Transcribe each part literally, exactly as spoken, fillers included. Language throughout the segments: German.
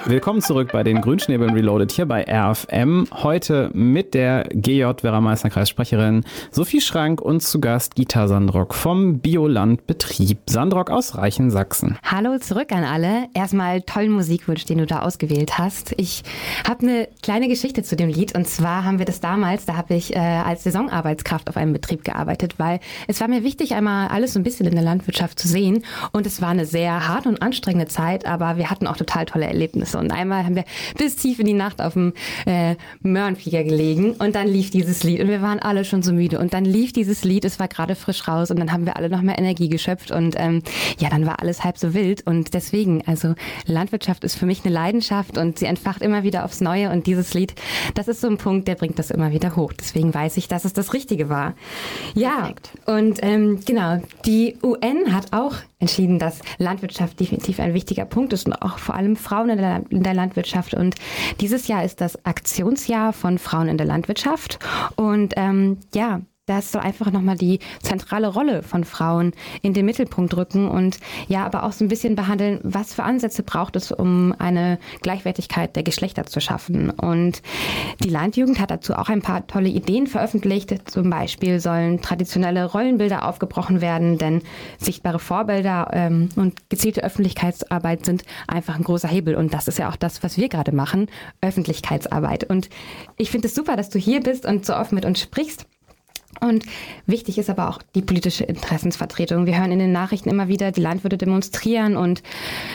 Willkommen zurück bei den Grünschnäbeln Reloaded hier bei R F M. Heute mit der G J Werra-Meißner-Kreissprecherin Sophie Schrank und zu Gast Gita Sandrock vom Biolandbetrieb Sandrock aus Reichensachsen. Hallo zurück an alle. Erstmal tollen Musikwunsch, den du da ausgewählt hast. Ich habe eine kleine Geschichte zu dem Lied und zwar haben wir das damals, da habe ich äh, als Saisonarbeitskraft auf einem Betrieb gearbeitet, weil es war mir wichtig, einmal alles so ein bisschen in der Landwirtschaft zu sehen und es war eine sehr harte und anstrengende Zeit, aber wir hatten auch total tolle Erlebnisse. Und einmal haben wir bis tief in die Nacht auf dem äh, Möhrenflieger gelegen und dann lief dieses Lied und wir waren alle schon so müde und dann lief dieses Lied, es war gerade frisch raus und dann haben wir alle noch mehr Energie geschöpft und ähm, ja, dann war alles halb so wild und deswegen, also Landwirtschaft ist für mich eine Leidenschaft und sie entfacht immer wieder aufs Neue und dieses Lied, das ist so ein Punkt, der bringt das immer wieder hoch. Deswegen weiß ich, dass es das Richtige war. Ja, Perfekt. Und ähm, genau, die U N hat auch entschieden, dass Landwirtschaft definitiv ein wichtiger Punkt ist und auch vor allem Frauen in der, in der Landwirtschaft. Und dieses Jahr ist das Aktionsjahr von Frauen in der Landwirtschaft. Und ähm, ja, das soll einfach nochmal die zentrale Rolle von Frauen in den Mittelpunkt rücken und ja, aber auch so ein bisschen behandeln, was für Ansätze braucht es, um eine Gleichwertigkeit der Geschlechter zu schaffen. Und die Landjugend hat dazu auch ein paar tolle Ideen veröffentlicht. Zum Beispiel sollen traditionelle Rollenbilder aufgebrochen werden, denn sichtbare Vorbilder ähm, und gezielte Öffentlichkeitsarbeit sind einfach ein großer Hebel. Und das ist ja auch das, was wir gerade machen, Öffentlichkeitsarbeit. Und ich finde es super, dass du hier bist und so offen mit uns sprichst. Und wichtig ist aber auch die politische Interessensvertretung. Wir hören in den Nachrichten immer wieder, die Landwirte demonstrieren und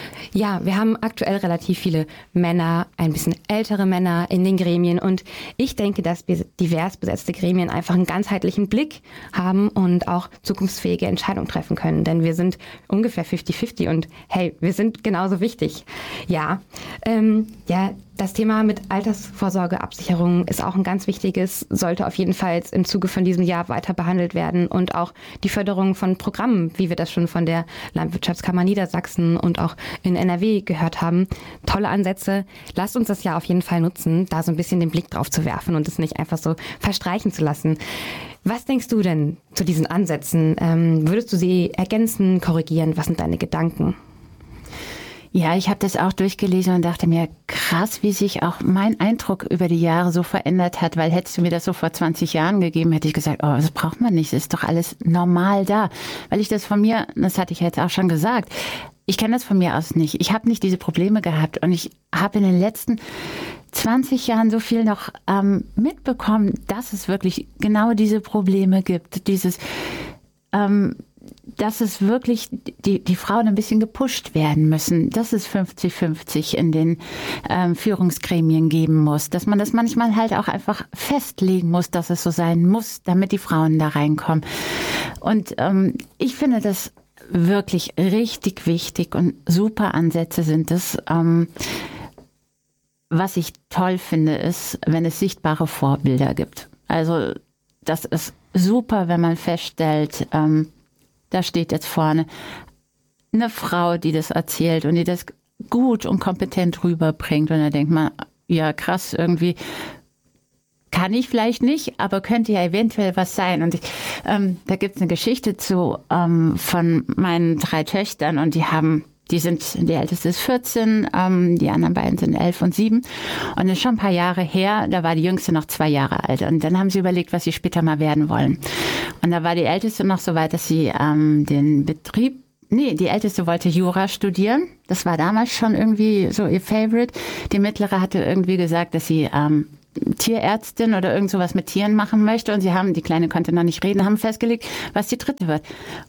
ja, wir haben aktuell relativ viele Männer, ein bisschen ältere Männer in den Gremien und ich denke, dass wir divers besetzte Gremien einfach einen ganzheitlichen Blick haben und auch zukunftsfähige Entscheidungen treffen können, denn wir sind ungefähr fifty fifty und hey, wir sind genauso wichtig. Ja, ähm, ja, das Thema mit Altersvorsorgeabsicherung ist auch ein ganz wichtiges, sollte auf jeden Fall im Zuge von diesem Jahr weiter behandelt werden und auch die Förderung von Programmen, wie wir das schon von der Landwirtschaftskammer Niedersachsen und auch in N R W gehört haben. Tolle Ansätze. Lasst uns das Jahr auf jeden Fall nutzen, da so ein bisschen den Blick drauf zu werfen und es nicht einfach so verstreichen zu lassen. Was denkst du denn zu diesen Ansätzen? Ähm, würdest du sie ergänzen, korrigieren? Was sind deine Gedanken? Ja, ich habe das auch durchgelesen und dachte mir, krass, wie sich auch mein Eindruck über die Jahre so verändert hat, weil hättest du mir das so vor zwanzig Jahren gegeben, hätte ich gesagt, oh, das braucht man nicht, das ist doch alles normal da. Weil ich das von mir, das hatte ich jetzt auch schon gesagt, ich kenne das von mir aus nicht. Ich habe nicht diese Probleme gehabt und ich habe in den letzten zwanzig Jahren so viel noch ähm, mitbekommen, dass es wirklich genau diese Probleme gibt, dieses ähm, dass es wirklich die, die Frauen ein bisschen gepusht werden müssen, dass es fünfzig fünfzig in den ähm, Führungsgremien geben muss, dass man das manchmal halt auch einfach festlegen muss, dass es so sein muss, damit die Frauen da reinkommen. Und ähm, ich finde das wirklich richtig wichtig und super Ansätze sind das. Ähm, was ich toll finde, ist, wenn es sichtbare Vorbilder gibt. Also das ist super, wenn man feststellt, ähm, da steht jetzt vorne eine Frau, die das erzählt und die das gut und kompetent rüberbringt. Und da denkt man, ja krass, irgendwie kann ich vielleicht nicht, aber könnte ja eventuell was sein. Und ich, ähm, da gibt es eine Geschichte zu ähm, von meinen drei Töchtern und die haben, die sind, die älteste ist vierzehn, ähm, die anderen beiden sind elf und sieben. Und das ist schon ein paar Jahre her, da war die Jüngste noch zwei Jahre alt. Und dann haben sie überlegt, was sie später mal werden wollen. Und da war die Älteste noch so weit, dass sie ähm, den Betrieb, nee, die Älteste wollte Jura studieren. Das war damals schon irgendwie so ihr Favorite. Die Mittlere hatte irgendwie gesagt, dass sie ähm, Tierärztin oder irgend sowas mit Tieren machen möchte. Und sie haben, die Kleine konnte noch nicht reden, haben festgelegt, was die Dritte wird.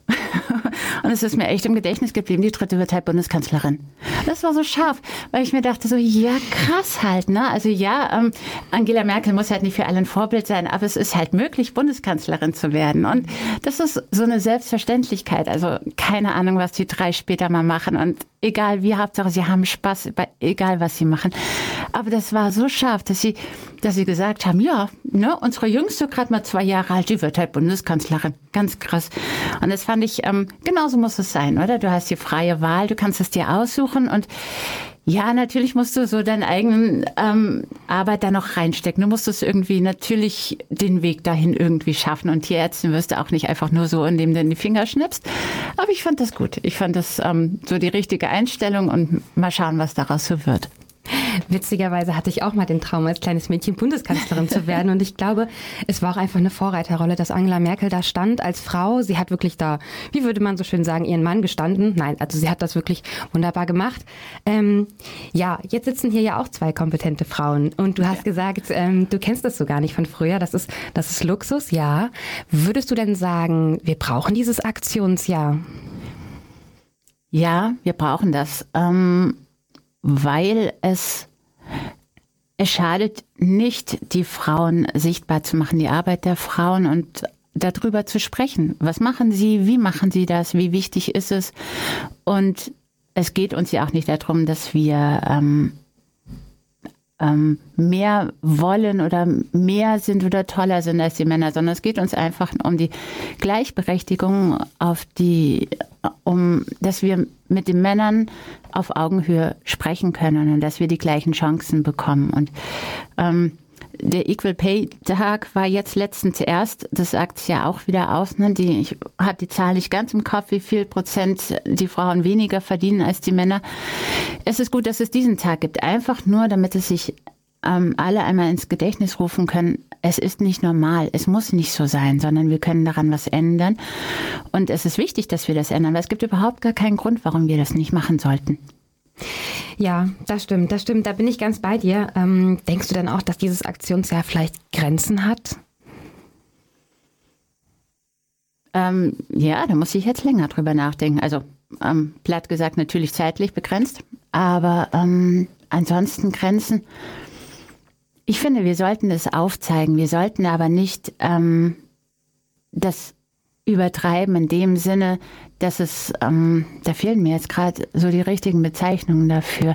Und es ist mir echt im Gedächtnis geblieben, die Dritte wird halt Bundeskanzlerin. Das war so scharf, weil ich mir dachte so, ja krass halt, ne? Also ja, ähm, Angela Merkel muss halt nicht für alle ein Vorbild sein, aber es ist halt möglich, Bundeskanzlerin zu werden. Und das ist so eine Selbstverständlichkeit. Also keine Ahnung, was die drei später mal machen. Und egal wie, Hauptsache sie haben Spaß, egal was sie machen. Aber das war so scharf, dass sie, dass sie gesagt haben, ja, ne, unsere Jüngste, gerade mal zwei Jahre alt, die wird halt Bundeskanzlerin. Ganz krass. Und das fand ich, ähm, genauso muss es sein, oder? Du hast die freie Wahl, du kannst es dir aussuchen und ja, natürlich musst du so deinen eigenen ähm, Arbeit da noch reinstecken. Du musst es irgendwie natürlich den Weg dahin irgendwie schaffen. Und Tierärztin wirst du auch nicht einfach nur so, indem du in die Finger schnippst. Aber ich fand das gut. Ich fand das ähm, so die richtige Einstellung und mal schauen, was daraus so wird. Witzigerweise hatte ich auch mal den Traum, als kleines Mädchen Bundeskanzlerin zu werden. Und ich glaube, es war auch einfach eine Vorreiterrolle, dass Angela Merkel da stand als Frau. Sie hat wirklich da, wie würde man so schön sagen, ihren Mann gestanden. Nein, also sie hat das wirklich wunderbar gemacht. Ähm, ja, jetzt sitzen hier ja auch zwei kompetente Frauen. Und du hast ja gesagt, ähm, du kennst das so gar nicht von früher. Das ist, das ist Luxus, ja. Würdest du denn sagen, wir brauchen dieses Aktionsjahr? Ja, wir brauchen das, ähm, weil es, es schadet nicht, die Frauen sichtbar zu machen, die Arbeit der Frauen und darüber zu sprechen. Was machen sie, wie machen sie das, wie wichtig ist es? Und es geht uns ja auch nicht darum, dass wir ähm, ähm, mehr wollen oder mehr sind oder toller sind als die Männer, sondern es geht uns einfach um die Gleichberechtigung, auf die, um, dass wir mit den Männern auf Augenhöhe sprechen können und dass wir die gleichen Chancen bekommen. Und ähm, der Equal Pay Tag war jetzt letztens erst, das sagt es ja auch wieder aus, ne? Die, ich habe die Zahl nicht ganz im Kopf, wie viel Prozent die Frauen weniger verdienen als die Männer. Es ist gut, dass es diesen Tag gibt, einfach nur, damit es sich ähm, alle einmal ins Gedächtnis rufen können. Es ist nicht normal, es muss nicht so sein, sondern wir können daran was ändern. Und es ist wichtig, dass wir das ändern, weil es gibt überhaupt gar keinen Grund, warum wir das nicht machen sollten. Ja, das stimmt, das stimmt. Da bin ich ganz bei dir. Ähm, denkst du denn auch, dass dieses Aktionsjahr vielleicht Grenzen hat? Ähm, ja, da muss ich jetzt länger drüber nachdenken. Also ähm, platt gesagt natürlich zeitlich begrenzt, aber ähm, ansonsten Grenzen. Ich finde, wir sollten es aufzeigen. Wir sollten aber nicht ähm, das übertreiben in dem Sinne, dass es, ähm, da fehlen mir jetzt gerade so die richtigen Bezeichnungen dafür,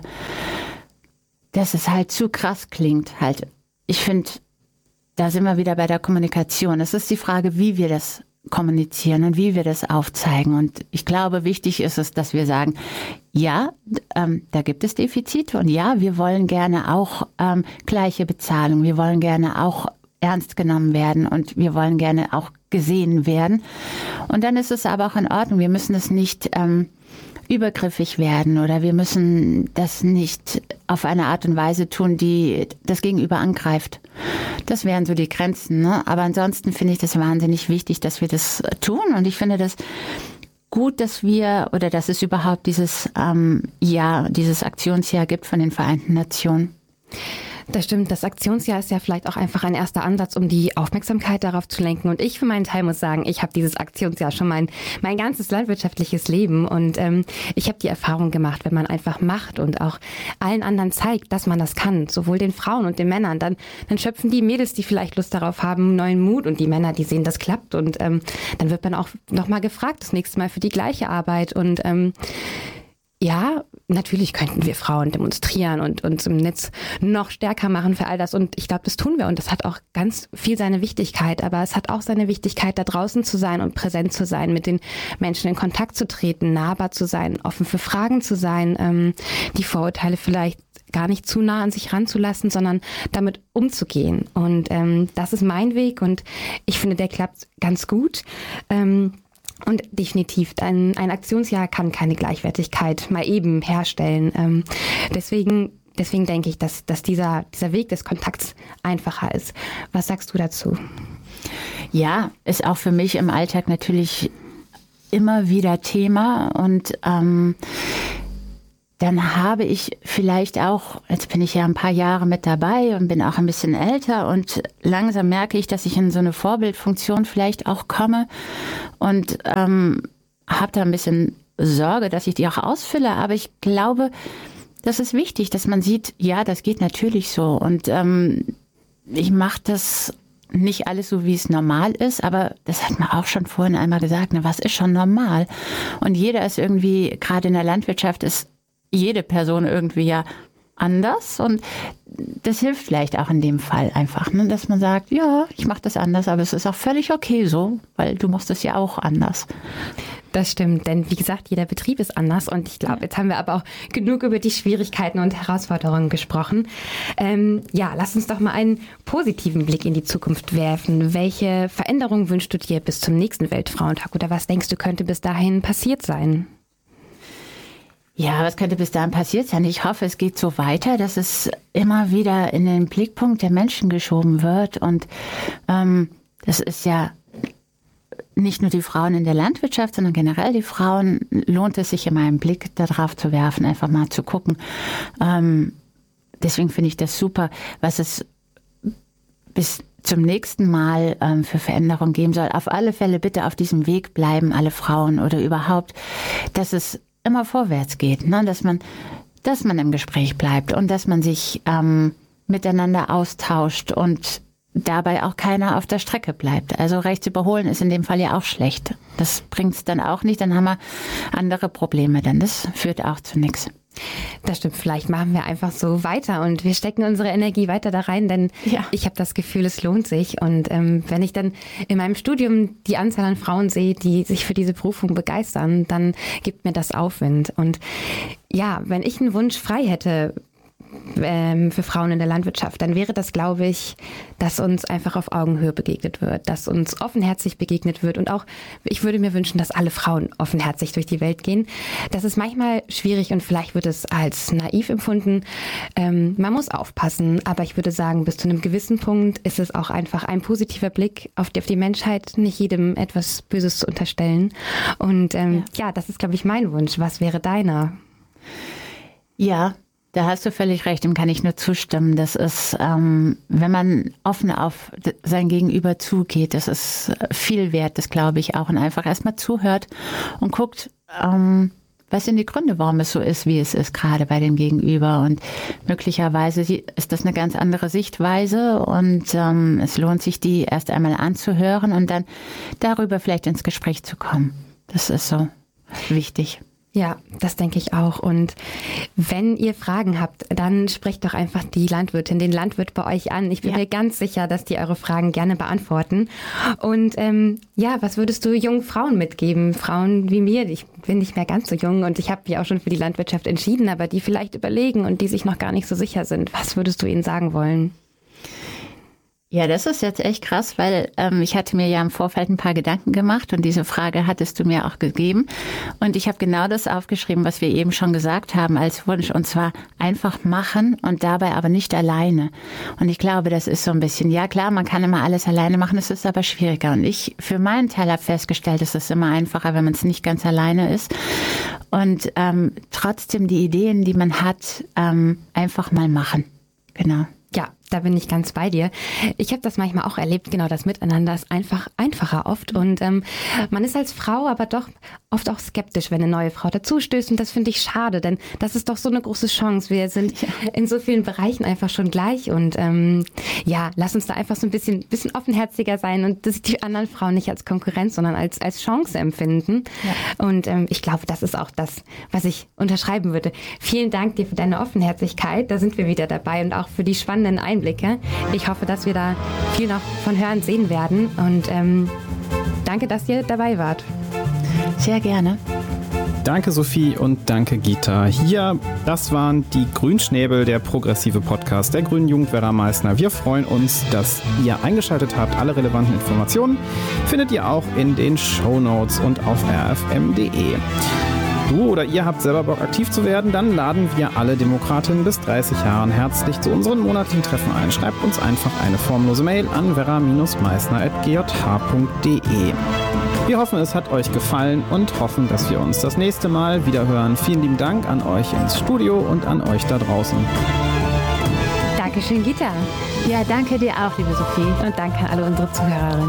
dass es halt zu krass klingt. Halt, ich finde, da sind wir wieder bei der Kommunikation. Es ist die Frage, wie wir das kommunizieren und wie wir das aufzeigen. Und ich glaube, wichtig ist es, dass wir sagen, ja, ähm, da gibt es Defizite und ja, wir wollen gerne auch ähm, gleiche Bezahlung. Wir wollen gerne auch ernst genommen werden und wir wollen gerne auch gesehen werden. Und dann ist es aber auch in Ordnung. Wir müssen es nicht ähm, übergriffig werden oder wir müssen das nicht auf eine Art und Weise tun, die das Gegenüber angreift. Das wären so die Grenzen, ne? Aber ansonsten finde ich das wahnsinnig wichtig, dass wir das tun. Und ich finde das gut, dass wir oder dass es überhaupt dieses ähm, Jahr, dieses Aktionsjahr gibt von den Vereinten Nationen. Das stimmt, das Aktionsjahr ist ja vielleicht auch einfach ein erster Ansatz, um die Aufmerksamkeit darauf zu lenken. Und ich für meinen Teil muss sagen, ich habe dieses Aktionsjahr schon mein mein ganzes landwirtschaftliches Leben. Und ähm, ich habe die Erfahrung gemacht, wenn man einfach macht und auch allen anderen zeigt, dass man das kann, sowohl den Frauen und den Männern, dann, dann schöpfen die Mädels, die vielleicht Lust darauf haben, neuen Mut. Und die Männer, die sehen, das klappt. Und ähm, dann wird man auch nochmal gefragt, das nächste Mal für die gleiche Arbeit. Und ähm, ja, natürlich könnten wir Frauen demonstrieren und uns im Netz noch stärker machen für all das. Und ich glaube, das tun wir. Und das hat auch ganz viel seine Wichtigkeit. Aber es hat auch seine Wichtigkeit, da draußen zu sein und präsent zu sein, mit den Menschen in Kontakt zu treten, nahbar zu sein, offen für Fragen zu sein, ähm, die Vorurteile vielleicht gar nicht zu nah an sich ranzulassen, sondern damit umzugehen. Und ähm, das ist mein Weg. Und ich finde, der klappt ganz gut. Ähm, Und definitiv, ein, ein Aktionsjahr kann keine Gleichwertigkeit mal eben herstellen. Ähm, deswegen, deswegen denke ich, dass, dass dieser, dieser Weg des Kontakts einfacher ist. Was sagst du dazu? Ja, ist auch für mich im Alltag natürlich immer wieder Thema. Und ähm, dann habe ich vielleicht auch, jetzt bin ich ja ein paar Jahre mit dabei und bin auch ein bisschen älter und langsam merke ich, dass ich in so eine Vorbildfunktion vielleicht auch komme und ähm, habe da ein bisschen Sorge, dass ich die auch ausfülle. Aber ich glaube, das ist wichtig, dass man sieht, ja, das geht natürlich so. Und ähm, ich mache das nicht alles so, wie es normal ist, aber das hat man auch schon vorhin einmal gesagt, ne, was ist schon normal? Und jeder ist irgendwie, gerade in der Landwirtschaft ist jede Person irgendwie ja anders und das hilft vielleicht auch in dem Fall einfach, ne, dass man sagt, ja, ich mache das anders, aber es ist auch völlig okay so, weil du machst es ja auch anders. Das stimmt, denn wie gesagt, jeder Betrieb ist anders und ich glaube, jetzt haben wir aber auch genug über die Schwierigkeiten und Herausforderungen gesprochen. Ähm, ja, lass uns doch mal einen positiven Blick in die Zukunft werfen. Welche Veränderungen wünschst du dir bis zum nächsten Weltfrauentag oder was denkst du, könnte bis dahin passiert sein? Ja, was könnte bis dahin passiert sein? Ich hoffe, es geht so weiter, dass es immer wieder in den Blickpunkt der Menschen geschoben wird. Und ähm, das ist ja nicht nur die Frauen in der Landwirtschaft, sondern generell die Frauen, lohnt es sich immer einen Blick darauf zu werfen, einfach mal zu gucken. Ähm, deswegen finde ich das super, was es bis zum nächsten Mal ähm, für Veränderung geben soll. Auf alle Fälle bitte auf diesem Weg bleiben, alle Frauen oder überhaupt, dass es immer vorwärts geht, ne? dass man, dass man im Gespräch bleibt und dass man sich ähm, miteinander austauscht und dabei auch keiner auf der Strecke bleibt. Also rechts überholen ist in dem Fall ja auch schlecht. Das bringt es dann auch nicht, dann haben wir andere Probleme, denn das führt auch zu nichts. Das stimmt, vielleicht machen wir einfach so weiter und wir stecken unsere Energie weiter da rein, denn ja. ich habe das Gefühl, es lohnt sich. Und ähm, wenn ich dann in meinem Studium die Anzahl an Frauen sehe, die sich für diese Berufung begeistern, dann gibt mir das Aufwind. Und ja, wenn ich einen Wunsch frei hätte ähm, für Frauen in der Landwirtschaft, dann wäre das, glaube ich, dass uns einfach auf Augenhöhe begegnet wird, dass uns offenherzig begegnet wird und auch, ich würde mir wünschen, dass alle Frauen offenherzig durch die Welt gehen. Das ist manchmal schwierig und vielleicht wird es als naiv empfunden. Ähm, man muss aufpassen, aber ich würde sagen, bis zu einem gewissen Punkt ist es auch einfach ein positiver Blick auf die, auf die Menschheit, nicht jedem etwas Böses zu unterstellen. Und ähm, ja. ja, das ist, glaube ich, mein Wunsch. Was wäre deiner? Ja, da hast du völlig recht, dem kann ich nur zustimmen. Das ist, ähm, wenn man offen auf sein Gegenüber zugeht, das ist viel wert, das glaube ich auch. Und einfach erstmal zuhört und guckt, ähm, was sind die Gründe, warum es so ist, wie es ist, gerade bei dem Gegenüber. Und möglicherweise ist das eine ganz andere Sichtweise und ähm, es lohnt sich, die erst einmal anzuhören und dann darüber vielleicht ins Gespräch zu kommen. Das ist so wichtig. Ja, das denke ich auch. Und wenn ihr Fragen habt, dann sprecht doch einfach die Landwirtin, den Landwirt bei euch an. Ich bin ja. mir ganz sicher, dass die eure Fragen gerne beantworten. Und ähm, ja, was würdest du jungen Frauen mitgeben? Frauen wie mir, ich bin nicht mehr ganz so jung und ich habe mich auch schon für die Landwirtschaft entschieden, aber die vielleicht überlegen und die sich noch gar nicht so sicher sind. Was würdest du ihnen sagen wollen? Ja, das ist jetzt echt krass, weil ähm, ich hatte mir ja im Vorfeld ein paar Gedanken gemacht und diese Frage hattest du mir auch gegeben. Und ich habe genau das aufgeschrieben, was wir eben schon gesagt haben als Wunsch. Und zwar einfach machen und dabei aber nicht alleine. Und ich glaube, das ist so ein bisschen, ja klar, man kann immer alles alleine machen, es ist aber schwieriger. Und ich für meinen Teil habe festgestellt, es ist immer einfacher, wenn man es nicht ganz alleine ist. Und ähm, trotzdem die Ideen, die man hat, ähm, einfach mal machen. Genau. Ja, da bin ich ganz bei dir. Ich habe das manchmal auch erlebt, genau das Miteinander ist einfach einfacher oft und ähm, man ist als Frau aber doch oft auch skeptisch, wenn eine neue Frau dazustößt und das finde ich schade, denn das ist doch so eine große Chance. Wir sind in so vielen Bereichen einfach schon gleich und ähm, ja, lass uns da einfach so ein bisschen, bisschen offenherziger sein und das die anderen Frauen nicht als Konkurrenz, sondern als, als Chance empfinden. Ja. Und ähm, ich glaube, das ist auch das, was ich unterschreiben würde. Vielen Dank dir für deine Offenherzigkeit, da sind wir wieder dabei und auch für die spannenden Einblicke. Ich hoffe, dass wir da viel noch von hören, sehen werden und ähm, danke, dass ihr dabei wart. Sehr gerne. Danke Sophie und danke Gita. Hier, das waren die Grünschnäbel, der progressive Podcast der Grünen Jugend Werra Meißner. Wir freuen uns, dass ihr eingeschaltet habt. Alle relevanten Informationen findet ihr auch in den Shownotes und auf r f m punkt d e. Du oder ihr habt selber Bock, aktiv zu werden, dann laden wir alle Demokratinnen bis dreißig Jahren herzlich zu unseren monatlichen Treffen ein. Schreibt uns einfach eine formlose Mail an werra meißner at g j h punkt d e. Wir hoffen, es hat euch gefallen und hoffen, dass wir uns das nächste Mal wieder hören. Vielen lieben Dank an euch ins Studio und an euch da draußen. Dankeschön, Gita. Ja, danke dir auch, liebe Sophie. Und danke an alle unsere Zuhörerinnen.